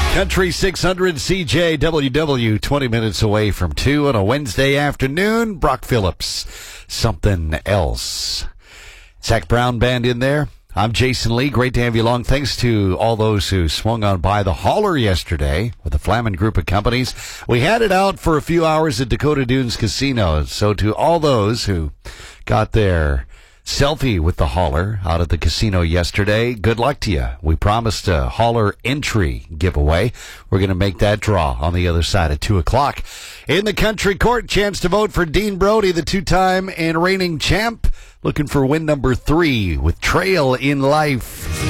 Country 600 CJWW, 20 minutes away from 2 on a Wednesday afternoon. Brock Phillips, Something Else. Zach Brown Band in there. I'm Jason Lee. Great to have you along. Thanks to all those who swung on by the hauler yesterday with the Flamin Group of Companies. We had it out for a few hours at Dakota Dunes Casino. So to all those who got their selfie with the hauler out at the casino yesterday, good luck to you. We promised a hauler entry giveaway. We're going to make that draw on the other side at 2 o'clock. In the country court, chance to vote for Dean Brody, the two-time and reigning champ, looking for win number 3 with Trail in Life.